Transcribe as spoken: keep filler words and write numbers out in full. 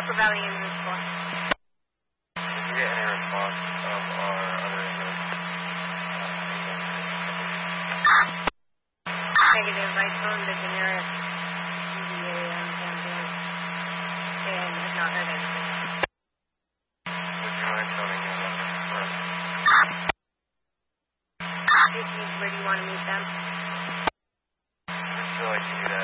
Upper Valley Ambulance Corps. Did you get any response of our other ambulance? Negative. I phoned the generic C D A ambulance and have not heard anything. Would you mind telling me about this first? Where do you want to meet them? I just feel like you need to